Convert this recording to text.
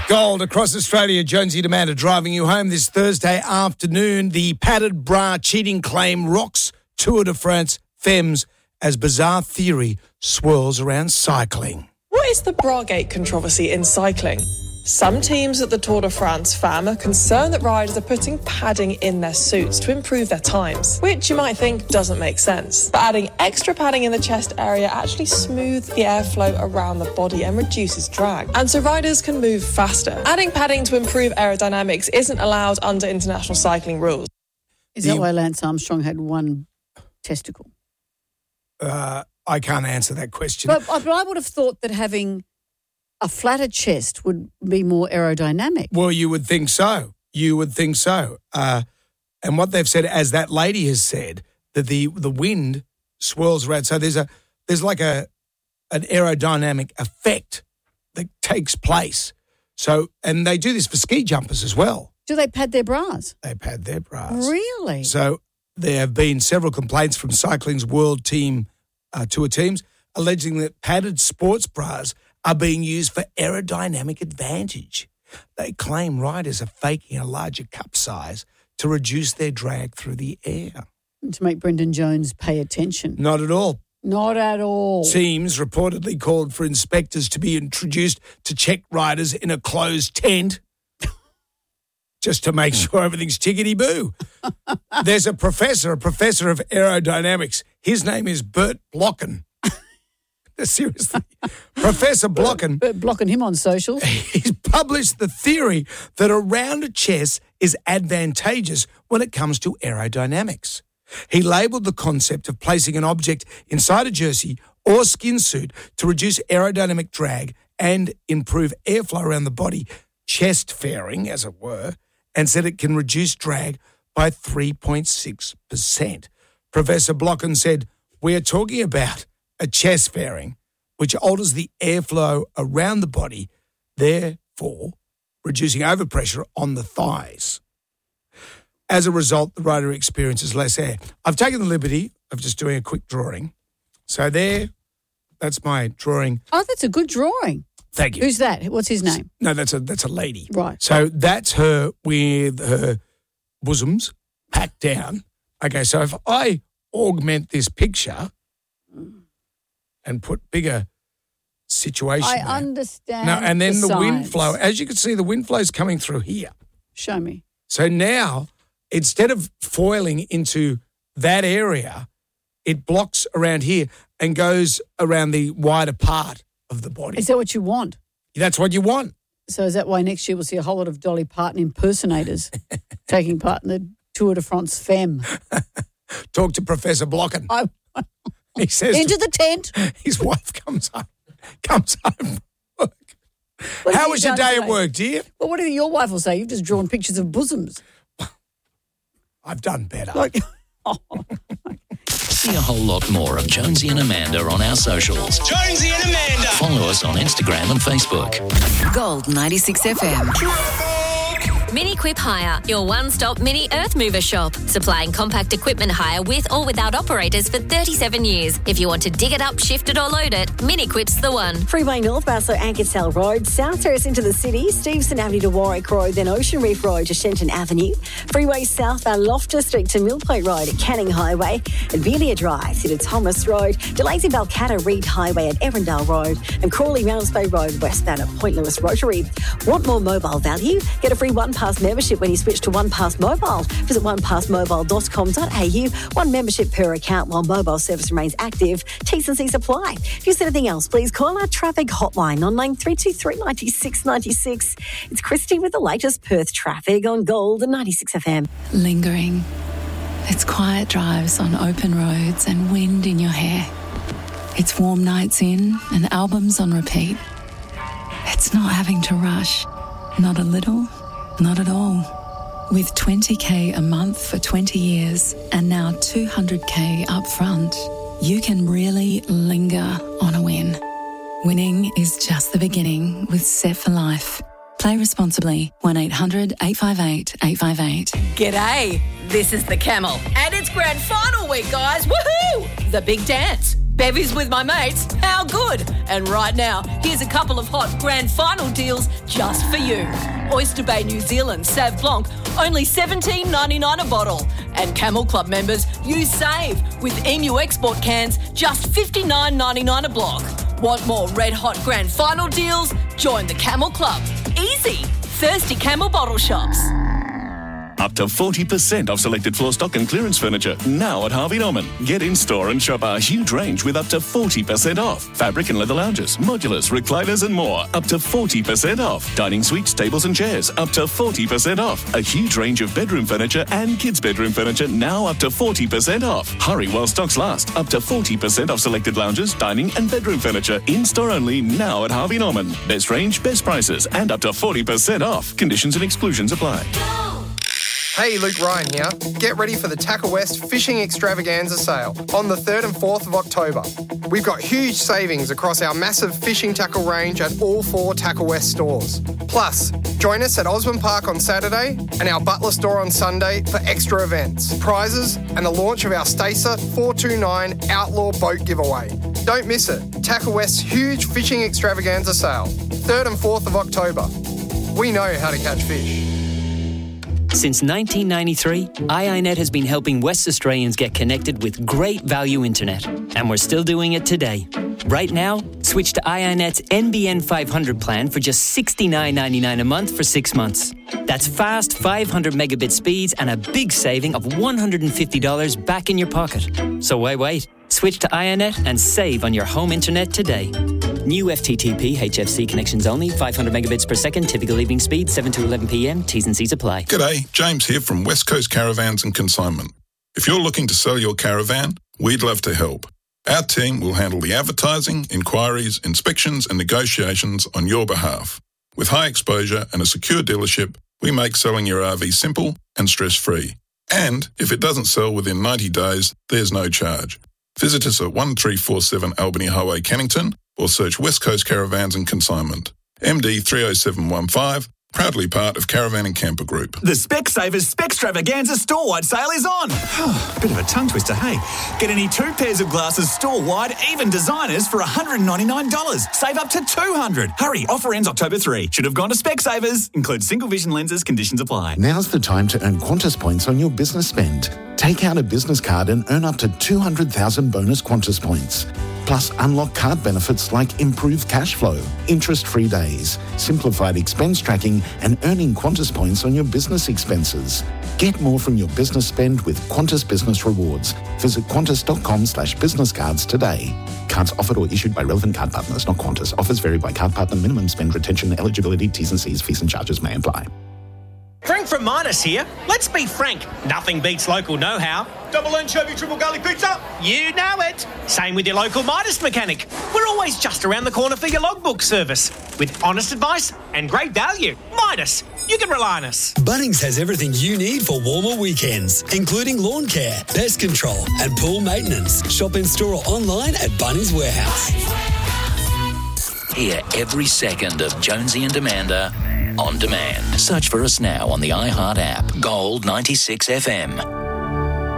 Gold across Australia. Jonesy and Amanda driving you home this Thursday afternoon. The padded bra cheating claim rocks Tour de France Femmes as bizarre theory swirls around cycling. What is the Bragate controversy in cycling? Some teams at the Tour de France Femmes are concerned that riders are putting padding in their suits to improve their times, which you might think doesn't make sense. But adding extra padding in the chest area actually smooths the airflow around the body and reduces drag, and so riders can move faster. Adding padding to improve aerodynamics isn't allowed under international cycling rules. Is that why Lance Armstrong had one testicle? I can't answer that question. But I would have thought that having a flatter chest would be more aerodynamic. Well, you would think so. And what they've said, as that lady has said, that the wind swirls around. So there's like an aerodynamic effect that takes place. So, and they do this for ski jumpers as well. Do they pad their bras? They pad their bras. Really? So there have been several complaints from cycling's world team tour teams alleging that padded sports bras are being used for aerodynamic advantage. They claim riders are faking a larger cup size to reduce their drag through the air. To make Brendan Jones pay attention. Not at all. Not at all. Teams reportedly called for inspectors to be introduced to check riders in a closed tent just to make sure everything's tickety-boo. There's a professor of aerodynamics. His name is Bert Blocken. Seriously. Professor Blocken. Blocking him on socials. He's published the theory that a rounded chest is advantageous when it comes to aerodynamics. He labelled the concept of placing an object inside a jersey or skin suit to reduce aerodynamic drag and improve airflow around the body, chest fairing, as it were, and said it can reduce drag by 3.6%. Professor Blocken said, "We are talking about a chest fairing, which alters the airflow around the body, therefore reducing overpressure on the thighs. As a result, the rider experiences less air." I've taken the liberty of just doing a quick drawing. So that's my drawing. Oh, that's a good drawing. Thank you. Who's that? What's his name? No, that's a lady. Right. So that's her with her bosoms packed down. Okay, so if I augment this picture and put bigger situation I there. understand. No, and then the wind signs. flow. As you can see, the wind flow is coming through here. Show me. So now, instead of foiling into that area, it blocks around here and goes around the wider part of the body. Is that what you want? That's what you want. So is that why next year we'll see a whole lot of Dolly Parton impersonators taking part in the Tour de France Femme? Talk to Professor Blocken. He says into the tent. His wife comes home from work. How was your day at work, dear? Well, what do your wife will say? You've just drawn pictures of bosoms. I've done better. See a whole lot more of Jonesy and Amanda on our socials. Jonesy and Amanda. Follow us on Instagram and Facebook. Gold 96 FM. Mini Quip Hire, your one-stop mini earth mover shop. Supplying compact equipment hire with or without operators for 37 years. If you want to dig it up, shift it or load it, Mini Quip's the one. Freeway North, Basso Ankersell Road, South Terrace into the city, Stevenson Avenue to Warwick Road, then Ocean Reef Road to Shenton Avenue. Freeway South, Loftus Street to Millpoint Road at Canning Highway, at Velia Drive to Thomas Road, delays in Balcatta Reed Highway at Erindale Road, and Crawley Rounds Bay Road westbound at Point Lewis Rotary. Want more mobile value? Get a free OnePass membership when you switch to OnePass Mobile. Visit onepassmobile.com.au. One membership per account while mobile service remains active. T's and C's apply. If you see anything else, please call our traffic hotline on line 323 96 96. It's Christy with the latest Perth traffic on Gold and 96 FM. Lingering. It's quiet drives on open roads and wind in your hair. It's warm nights in and albums on repeat. It's not having to rush. Not a little, not at all. With 20k a month for 20 years and now 200k up front, you can really linger on a win. Winning is just the beginning with Set for Life. Play responsibly. 1-800-858-858. G'day, this is the Camel. And it's grand final week, guys. Woohoo! The big dance. Bevies with my mates? How good? And right now, here's a couple of hot grand final deals just for you. Oyster Bay New Zealand Sauv Blanc, only $17.99 a bottle. And Camel Club members, you save with Emu Export cans, just $59.99 a block. Want more red hot grand final deals? Join the Camel Club. Easy. Thirsty Camel bottle shops. Up to 40% off selected floor stock and clearance furniture now at Harvey Norman. Get in store and shop our huge range with up to 40% off. Fabric and leather lounges, modulars, recliners and more. Up to 40% off. Dining suites, tables and chairs. Up to 40% off. A huge range of bedroom furniture and kids' bedroom furniture now up to 40% off. Hurry while stocks last. Up to 40% off selected lounges, dining and bedroom furniture. In store only now at Harvey Norman. Best range, best prices and up to 40% off. Conditions and exclusions apply. Hey, Luke Ryan here. Get ready for the Tackle West Fishing Extravaganza sale on the 3rd and 4th of October. We've got huge savings across our massive fishing tackle range at all 4 Tackle West stores. Plus, join us at Osborne Park on Saturday and our Butler store on Sunday for extra events, prizes and the launch of our Stacer 429 Outlaw Boat Giveaway. Don't miss it. Tackle West's huge fishing extravaganza sale, 3rd and 4th of October. We know how to catch fish. Since 1993, iiNet has been helping West Australians get connected with great value internet, and we're still doing it today. Right now, switch to iiNet's NBN 500 plan for just $69.99 a month for 6 months. That's fast 500 megabit speeds and a big saving of $150 back in your pocket. So why wait? Switch to iiNet and save on your home internet today. New FTTP HFC connections only, 500 megabits per second, typical evening speed, 7 to 11 p.m. T's and C's apply. G'day, James here from West Coast Caravans and Consignment. If you're looking to sell your caravan, we'd love to help. Our team will handle the advertising, inquiries, inspections and negotiations on your behalf. With high exposure and a secure dealership, we make selling your RV simple and stress-free. And if it doesn't sell within 90 days, there's no charge. Visit us at 1347 Albany Highway, Cannington, or search West Coast Caravans and Consignment. MD 30715, proudly part of Caravan and Camper Group. The Specsavers Specstravaganza store-wide sale is on. Bit of a tongue twister, hey? Get any 2 pairs of glasses store-wide, even designers, for $199. Save up to $200. Hurry, offer ends October 3. Should have gone to Specsavers. Includes single vision lenses, conditions apply. Now's the time to earn Qantas points on your business spend. Take out a business card and earn up to 200,000 bonus Qantas points. Plus, unlock card benefits like improved cash flow, interest-free days, simplified expense tracking, and earning Qantas points on your business expenses. Get more from your business spend with Qantas Business Rewards. Visit qantas.com/business cards today. Cards offered or issued by relevant card partners, not Qantas. Offers vary by card partner. Minimum spend, retention, eligibility, T's and C's, fees and charges may apply. Frank from Midas here. Let's be frank. Nothing beats local know-how. Double anchovy, triple garlic pizza. You know it. Same with your local Midas mechanic. We're always just around the corner for your logbook service. With honest advice and great value. Midas. You can rely on us. Bunnings has everything you need for warmer weekends, including lawn care, pest control and pool maintenance. Shop in store or online at Bunnings Warehouse. Hear every second of Jonesy and Amanda on demand. Search for us now on the iHeart app. Gold 96 FM.